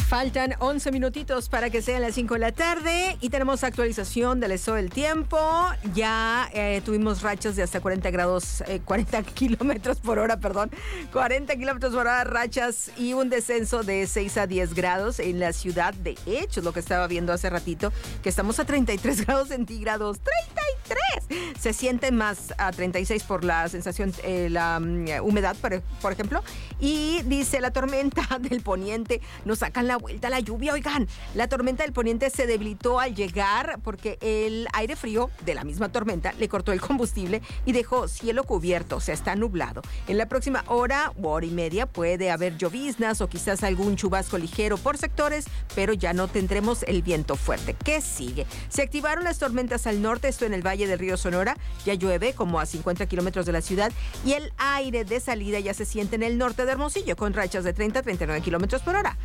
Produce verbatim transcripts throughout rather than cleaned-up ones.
Faltan once minutitos para que sean las cinco de la tarde y tenemos actualización del estado del tiempo. Ya eh, tuvimos rachas de hasta cuarenta grados, eh, cuarenta kilómetros por hora, perdón, cuarenta kilómetros por hora, rachas y un descenso de seis a diez grados en la ciudad. De hecho, lo que estaba viendo hace ratito, que estamos a treinta y tres grados centígrados. ¡treinta y tres! Se siente más a treinta y seis por la sensación, eh, la um, humedad, por, por ejemplo. Y dice, la tormenta del poniente nos sacan la vuelta a la lluvia. Oigan, la tormenta del poniente se debilitó al llegar porque el aire frío de la misma tormenta le cortó el combustible y dejó cielo cubierto, o sea, está nublado. En la próxima hora o hora y media puede haber lloviznas o quizás algún chubasco ligero por sectores, pero ya no tendremos el viento fuerte. ¿Qué sigue? Se activaron las tormentas al norte, esto en el Valle del Río Sonora, ya llueve como a cincuenta kilómetros de la ciudad y el aire de salida ya se siente en el norte de Hermosillo con rachas de treinta a treinta y nueve kilómetros por hora.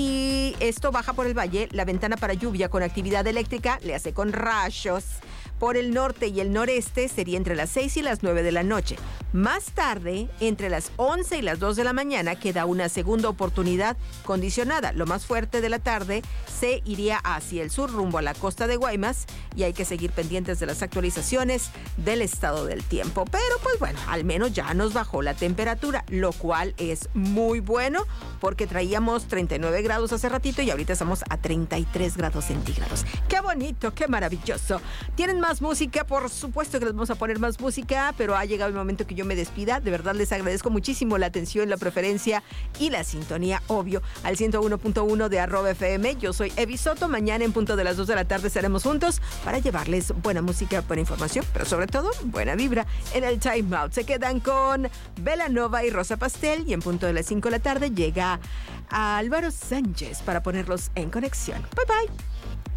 Si esto baja por el valle, la ventana para lluvia con actividad eléctrica le hace con rayos. Por el norte y el noreste sería entre las seis y las nueve de la noche. Más tarde, entre las once y las dos de la mañana, queda una segunda oportunidad condicionada. Lo más fuerte de la tarde se iría hacia el sur, rumbo a la costa de Guaymas, y hay que seguir pendientes de las actualizaciones del estado del tiempo. Pero pues bueno, al menos ya nos bajó la temperatura, lo cual es muy bueno, porque traíamos treinta y nueve grados hace ratito y ahorita estamos a treinta y tres grados centígrados. ¡Qué bonito, qué maravilloso! ¿Tienen más música? Por supuesto que les vamos a poner más música, pero ha llegado el momento que yo me despida. De verdad les agradezco muchísimo la atención, la preferencia y la sintonía, obvio, al ciento uno punto uno de arroba F M. Yo soy Evi Soto. Mañana en punto de las dos de la tarde estaremos juntos para llevarles buena música, buena información, pero sobre todo buena vibra en el Time Out. Se quedan con Belanova y Rosa Pastel y en punto de las cinco de la tarde llega Álvaro Sánchez para ponerlos en conexión. Bye bye.